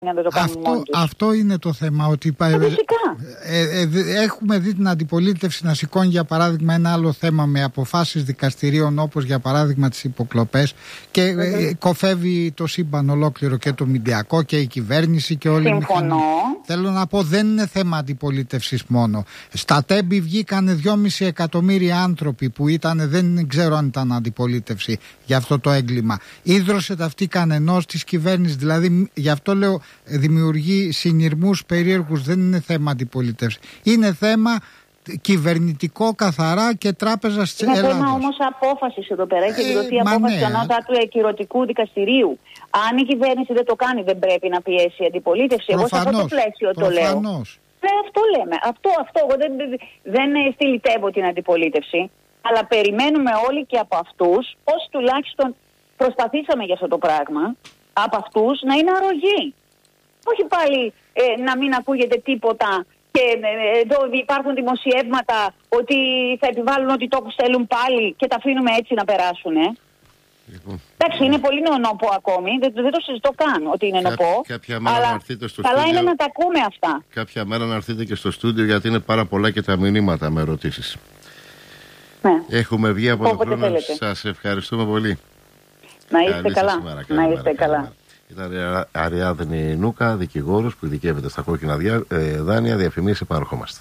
δεν το κάνουν μόνοι τους. Αυτό είναι το θέμα. Ότι έχουμε δει την αντιπολίτευση να σηκώνει, για παράδειγμα, ένα άλλο θέμα με αποφάσεις δικαστηρίων, όπως για παράδειγμα τις υποκλοπές, και κοφεύει το σύμπαν ολόκληρο, και το μηντιακό και η κυβέρνηση και όλοι οι μηχανισμοί. Θέλω να πω, δεν είναι θέμα αντιπολίτευσης μόνο. Στα Τέμπη βγήκανε 2,5 εκατομμύρια άνθρωποι που δεν ξέρω αν ήταν αντιπολίτευση για αυτό το έγκλημα. Ίδρωσε ταυτή κανενός της κυβέρνησης. Δηλαδή, γι' αυτό λέω, δημιουργεί συνειρμούς περίεργους. Δεν είναι θέμα αντιπολίτευση. Είναι θέμα κυβερνητικό καθαρά και τράπεζα της Ελλάδας. Είναι θέμα όμως απόφασης εδώ πέρα. Έχει εκδοθεί απόφαση του ανώτατου εκκυρωτικού δικαστηρίου. Αν η κυβέρνηση δεν το κάνει, δεν πρέπει να πιέσει η αντιπολίτευση. Εγώ σε αυτό το πλαίσιο το λέω. Αυτό λέμε. Αυτό εγώ δεν στυλιτεύω την αντιπολίτευση. Αλλά περιμένουμε όλοι και από αυτούς, ως τουλάχιστον προσπαθήσαμε για αυτό το πράγμα, από αυτούς να είναι αρρωγοί. Όχι πάλι να μην ακούγεται τίποτα και εδώ υπάρχουν δημοσιεύματα ότι θα επιβάλλουν ό,τι τόπους θέλουν πάλι και τα αφήνουμε έτσι να περάσουν. Εντάξει, είναι πολύ νεονόπο ακόμη, δεν το συζητώ καν ότι είναι νεοπό, αλλά καλά είναι να τα ακούμε αυτά. Κάποια μέρα να έρθετε και στο στούντιο, γιατί είναι πάρα πολλά και τα μηνύματα με ερωτήσεις. Ναι. Έχουμε βγει από τον χρόνο. Σας ευχαριστούμε πολύ. Να είστε καλά. Να είστε καλά. Ήταν η Αριάδνη Νούκα, δικηγόρος που ειδικεύεται στα κόκκινα δάνεια. Διαφημίσεις, επαναρχόμαστε.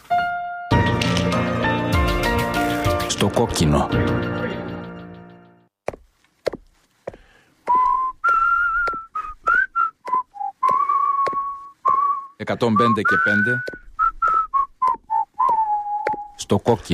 Στο κόκκινο. «105 και 5» στο κόκκινο.